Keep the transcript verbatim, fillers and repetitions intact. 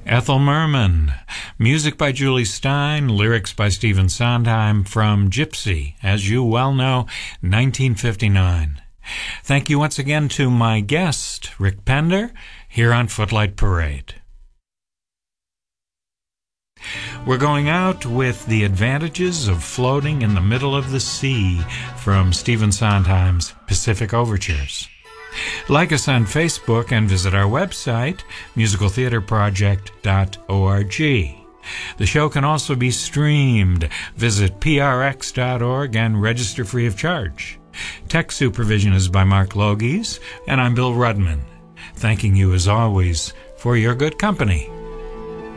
Ethel Merman. Music by Julie Stein, lyrics by Stephen Sondheim from Gypsy, as you well know, nineteen fifty-nine. Thank you once again to my guest, Rick Pender, here on Footlight Parade. We're going out with The Advantages of Floating in the Middle of the Sea from Stephen Sondheim's Pacific Overtures. Like us on Facebook and visit our website, musical theater project dot org. The show can also be streamed. Visit p r x dot org and register free of charge. Tech supervision is by Mark Logies, and I'm Bill Rudman, thanking you as always for your good company.